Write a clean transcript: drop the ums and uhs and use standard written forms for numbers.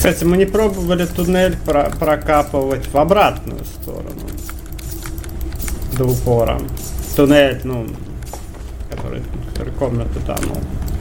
Кстати, мы не пробовали туннель прокапывать в обратную сторону. До упора. Туннель, ну, который комнату тонул.